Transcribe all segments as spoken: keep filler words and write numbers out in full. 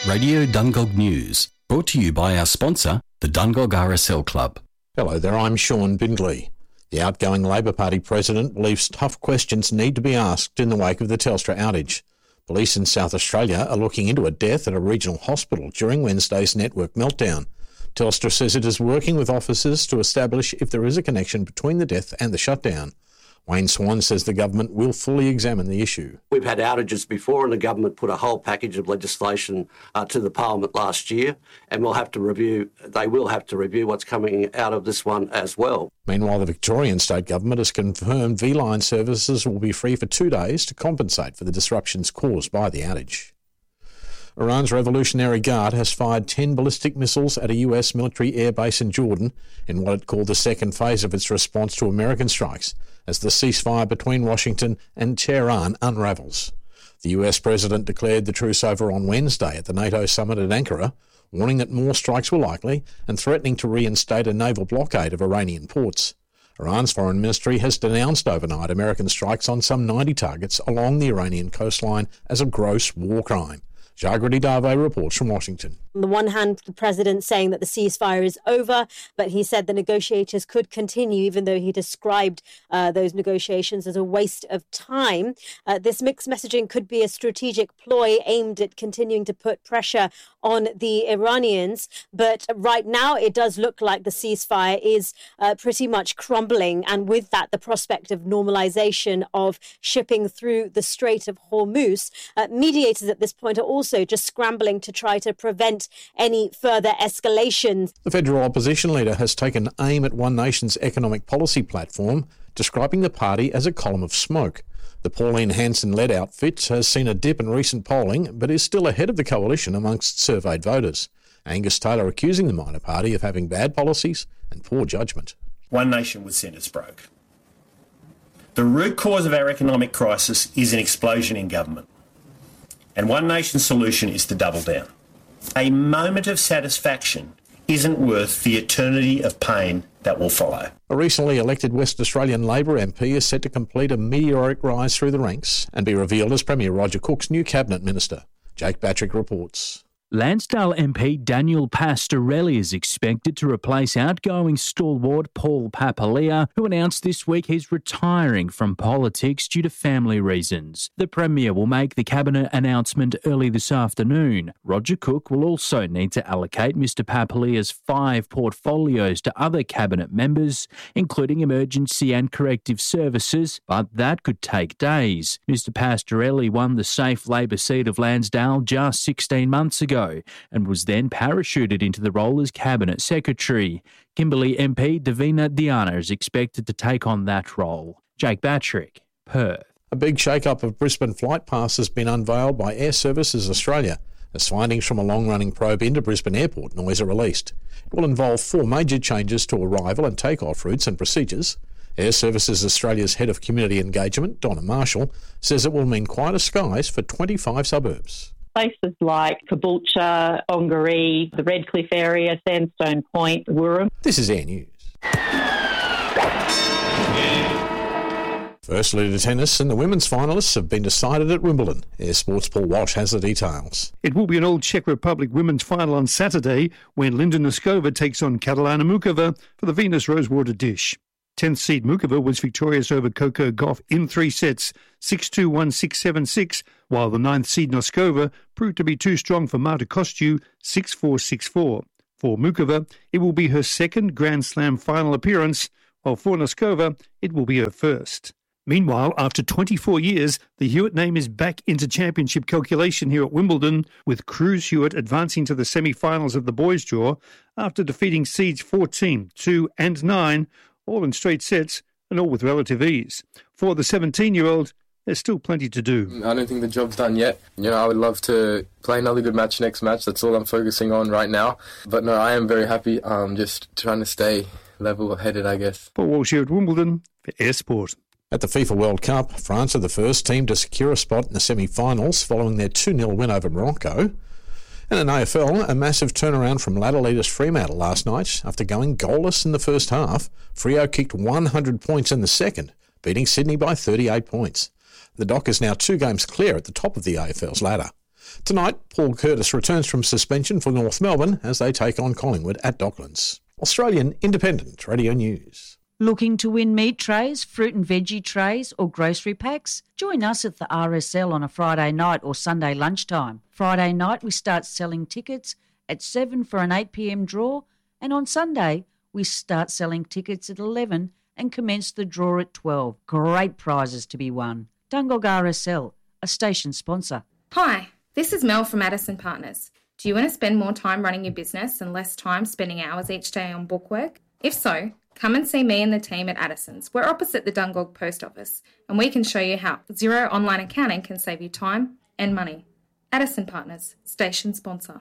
Radio Dungog News, brought to you by our sponsor, the Dungog R S L Club. Hello there, I'm Sean Bindley. The outgoing Labor Party president believes tough questions need to be asked in the wake of the Telstra outage. Police in South Australia are looking into a death at a regional hospital during Wednesday's network meltdown. Telstra says it is working with officers to establish if there is a connection between the death and the shutdown. Wayne Swan says the government will fully examine the issue. We've had outages before and the government put a whole package of legislation uh, to the Parliament last year, and we'll have to review, they will have to review what's coming out of this one as well. Meanwhile, the Victorian state government has confirmed V-Line services will be free for two days to compensate for the disruptions caused by the outage. Iran's Revolutionary Guard has fired ten ballistic missiles at a U S military air base in Jordan in what it called the second phase of its response to American strikes, as the ceasefire between Washington and Tehran unravels. The U S president declared the truce over on Wednesday at the NATO summit at Ankara, warning that more strikes were likely and threatening to reinstate a naval blockade of Iranian ports. Iran's foreign ministry has denounced overnight American strikes on some ninety targets along the Iranian coastline as a gross war crime. Jagrati Dave reports from Washington. On the one hand, the president saying that the ceasefire is over, but he said the negotiators could continue, even though he described uh, those negotiations as a waste of time. Uh, this mixed messaging could be a strategic ploy aimed at continuing to put pressure on the Iranians. But right now, it does look like the ceasefire is uh, pretty much crumbling. And with that, the prospect of normalization of shipping through the Strait of Hormuz. Uh, mediators at this point are also just scrambling to try to prevent any further escalation. The federal opposition leader has taken aim at One Nation's economic policy platform, describing the party as a column of smoke. The Pauline Hanson-led outfit has seen a dip in recent polling, but is still ahead of the coalition amongst surveyed voters. Angus Taylor accusing the minor party of having bad policies and poor judgment. One Nation was sent us broke. The root cause of our economic crisis is an explosion in government. And One Nation's solution is to double down. A moment of satisfaction isn't worth the eternity of pain that will follow. A recently elected West Australian Labor M P is set to complete a meteoric rise through the ranks and be revealed as Premier Roger Cook's new cabinet minister. Jake Batrick reports. Lansdale M P Daniel Pastorelli is expected to replace outgoing stalwart Paul Papalia, who announced this week he's retiring from politics due to family reasons. The Premier will make the cabinet announcement early this afternoon. Roger Cook will also need to allocate Mr Papalia's five portfolios to other cabinet members, including emergency and corrective services, but that could take days. Mr Pastorelli won the safe Labor seat of Lansdale just sixteen months ago and was then parachuted into the role as Cabinet Secretary. Kimberley M P Davina Diana is expected to take on that role. Jake Batrick, Perth. A big shake-up of Brisbane flight paths has been unveiled by Air Services Australia as findings from a long-running probe into Brisbane Airport noise are released. It will involve four major changes to arrival and take-off routes and procedures. Air Services Australia's Head of Community Engagement, Donna Marshall, says it will mean quieter skies for twenty-five suburbs. Places like Caboolture, Ongaree, the Redcliffe area, Sandstone Point, Wirral. This is Air News. Firstly to tennis, and the women's finalists have been decided at Wimbledon. Air Sports' Paul Walsh has the details. It will be an Old Czech Republic women's final on Saturday when Linda Noskova takes on Catalina Mukova for the Venus Rosewater dish. tenth seed Mukova was victorious over Coco Gauff in three sets, six two, one six, seven six, while the ninth seed Noskova proved to be too strong for Marta Kostyou, six four, six four. For Mukova, it will be her second Grand Slam final appearance, while for Noskova, it will be her first. Meanwhile, after twenty-four years, the Hewitt name is back into championship calculation here at Wimbledon, with Cruz Hewitt advancing to the semi-finals of the boys' draw after defeating seeds fourteen, two and nine, all in straight sets and all with relative ease. For the seventeen-year-old, there's still plenty to do. I don't think the job's done yet. You know, I would love to play another good match next match. That's all I'm focusing on right now. But no, I am very happy. I'm just trying to stay level-headed, I guess. Paul Walsh here at Wimbledon for Air Sport. At the FIFA World Cup, France are the first team to secure a spot in the semi-finals following their two nil win over Morocco. And in A F L, a massive turnaround from ladder leaders Fremantle last night. After going goalless in the first half, Freo kicked one hundred points in the second, beating Sydney by thirty-eight points. The Dock is now two games clear at the top of the A F L's ladder. Tonight, Paul Curtis returns from suspension for North Melbourne as they take on Collingwood at Docklands. Australian Independent Radio News. Looking to win meat trays, fruit and veggie trays or grocery packs? Join us at the R S L on a Friday night or Sunday lunchtime. Friday night we start selling tickets at seven for an eight p m draw, and on Sunday we start selling tickets at eleven and commence the draw at twelve. Great prizes to be won. Dungog R S L, a station sponsor. Hi, this is Mel from Addison Partners. Do you want to spend more time running your business and less time spending hours each day on bookwork? If so, come and see me and the team at Addison's. We're opposite the Dungog Post Office, and we can show you how Xero online accounting can save you time and money. Addison Partners, station sponsor.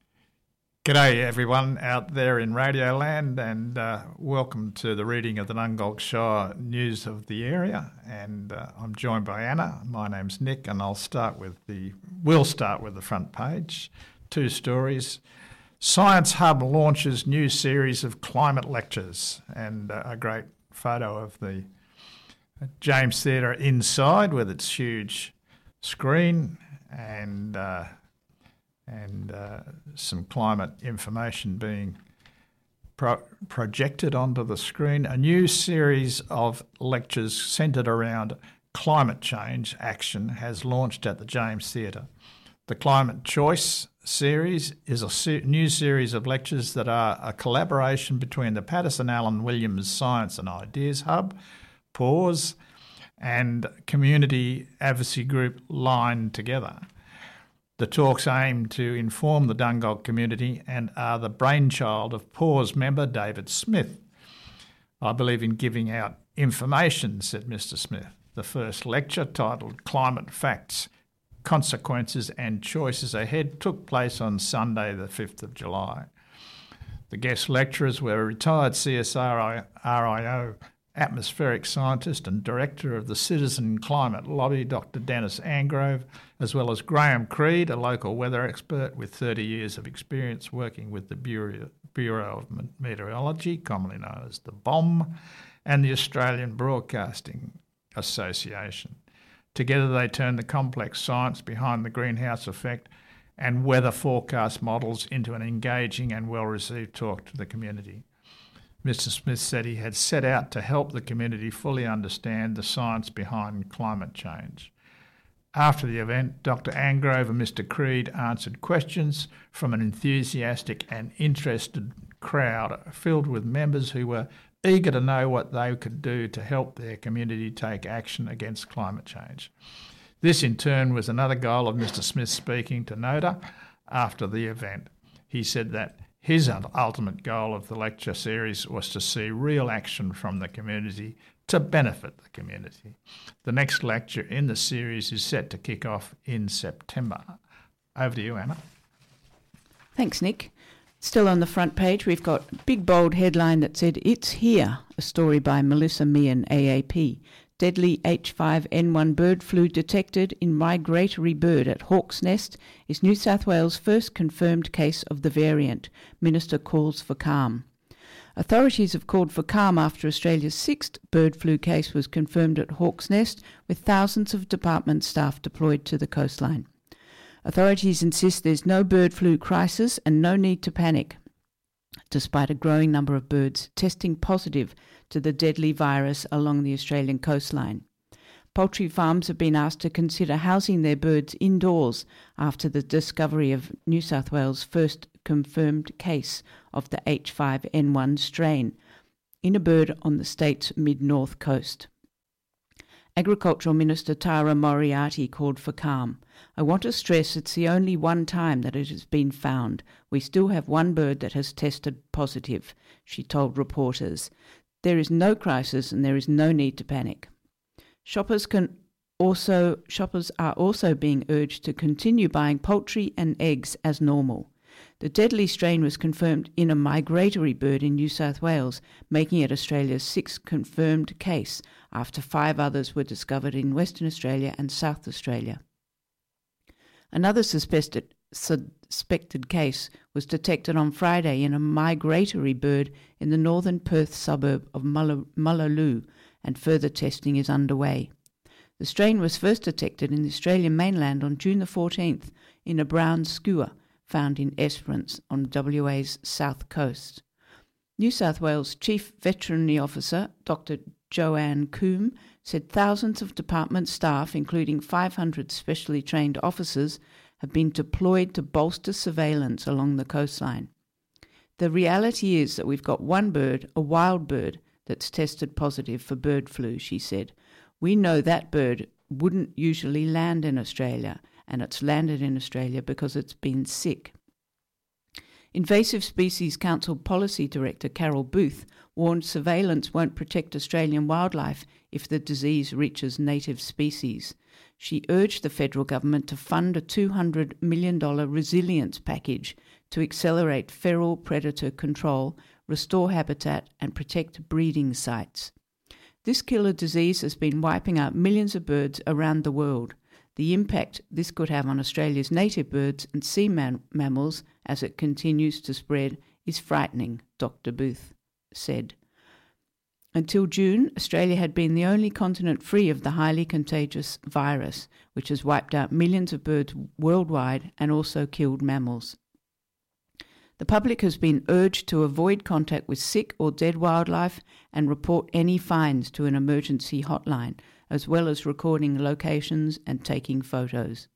G'day everyone out there in Radio Land, and uh, welcome to the reading of the Dungog Shire news of the area. And uh, I'm joined by Anna. My name's Nick, and I'll start with the. We'll start with the front page. Two stories. Science Hub launches new series of climate lectures, and uh, a great photo of the James Theatre inside with its huge screen and uh, and uh, some climate information being pro- projected onto the screen. A new series of lectures centred around climate change action has launched at the James Theatre. The Climate Choice series is a se- new series of lectures that are a collaboration between the Patterson Allen Williams Science and Ideas Hub, PAWS, and community advocacy group Line Together. The talks aim to inform the Dungog community and are the brainchild of PAWS member David Smith. I believe in giving out information, said Mister Smith. The first lecture, titled Climate Facts, Consequences and Choices Ahead, took place on Sunday the fifth of July. The guest lecturers were retired C S R I O atmospheric scientist and director of the Citizen Climate Lobby, Doctor Dennis Angrove, as well as Graham Creed, a local weather expert with thirty years of experience working with the Bureau, Bureau of Meteorology, commonly known as the B O M, and the Australian Broadcasting Association. Together they turn the complex science behind the greenhouse effect and weather forecast models into an engaging and well-received talk to the community. Mister Smith said he had set out to help the community fully understand the science behind climate change. After the event, Doctor Angrove and Mister Creed answered questions from an enthusiastic and interested crowd filled with members who were eager to know what they could do to help their community take action against climate change. This in turn was another goal of Mister Smith speaking to NODA after the event. He said that his ultimate goal of the lecture series was to see real action from the community to benefit the community. The next lecture in the series is set to kick off in September. Over to you, Anna. Thanks, Nick. Still on the front page, we've got a big bold headline that said, "It's here," a story by Melissa Meehan, A A P. Deadly H five N one bird flu detected in migratory bird at Hawk's Nest is New South Wales' first confirmed case of the variant. Minister calls for calm. Authorities have called for calm after Australia's sixth bird flu case was confirmed at Hawk's Nest, with thousands of department staff deployed to the coastline. Authorities insist there's no bird flu crisis and no need to panic, despite a growing number of birds testing positive to the deadly virus along the Australian coastline. Poultry farms have been asked to consider housing their birds indoors after the discovery of New South Wales' first confirmed case of the H five N one strain in a bird on the state's mid-north coast. Agricultural Minister Tara Moriarty called for calm. "I want to stress it's the only one time that it has been found. We still have one bird that has tested positive," she told reporters. "There is no crisis and there is no need to panic." Shoppers can also shoppers are also being urged to continue buying poultry and eggs as normal. The deadly strain was confirmed in a migratory bird in New South Wales, making it Australia's sixth confirmed case after five others were discovered in Western Australia and South Australia. Another suspected, suspected case was detected on Friday in a migratory bird in the northern Perth suburb of Mullaloo, and further testing is underway. The strain was first detected in the Australian mainland on June the fourteenth in a brown skua found in Esperance on W A's south coast. New South Wales Chief Veterinary Officer Doctor Joanne Coombe said thousands of department staff, including five hundred specially trained officers, have been deployed to bolster surveillance along the coastline. The reality is that we've got one bird, a wild bird, that's tested positive for bird flu, she said. We know that bird wouldn't usually land in Australia, and it's landed in Australia because it's been sick. Invasive Species Council Policy Director Carol Booth warned surveillance won't protect Australian wildlife if the disease reaches native species. She urged the federal government to fund a two hundred million dollars resilience package to accelerate feral predator control, restore habitat and protect breeding sites. This killer disease has been wiping out millions of birds around the world. The impact this could have on Australia's native birds and sea mam- mammals as it continues to spread is frightening, Doctor Booth said. Until June, Australia had been the only continent free of the highly contagious virus, which has wiped out millions of birds worldwide and also killed mammals. The public has been urged to avoid contact with sick or dead wildlife and report any finds to an emergency hotline, as well as recording locations and taking photos.